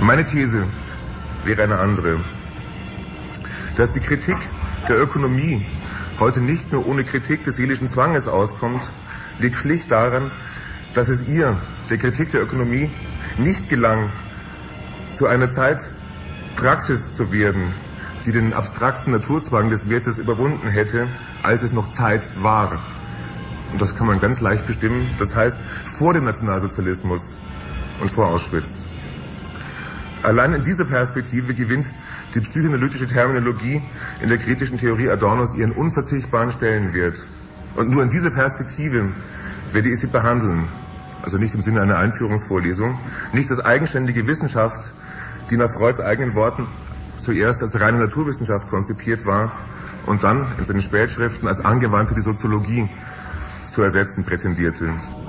Meine These wäre eine andere. Dass die Kritik der Ökonomie heute nicht nur ohne Kritik des seelischen Zwanges auskommt, liegt schlicht daran, dass es ihr, der Kritik der Ökonomie, nicht gelang, zu einer Zeit Praxis zu werden, die den abstrakten Naturzwang des Wertes überwunden hätte, als es noch Zeit war. Und das kann man ganz leicht bestimmen. Das heißt, vor dem Nationalsozialismus und vor Auschwitz. Allein in dieser Perspektive gewinnt die psychoanalytische Terminologie in der kritischen Theorie Adornos ihren unverzichtbaren Stellenwert. Und nur in dieser Perspektive werde ich sie behandeln. Also nicht im Sinne einer Einführungsvorlesung, nicht als eigenständige Wissenschaft, die nach Freuds eigenen Worten zuerst als reine Naturwissenschaft konzipiert war und dann in seinen Spätschriften als angewandte die Soziologie zu ersetzen prätendierte.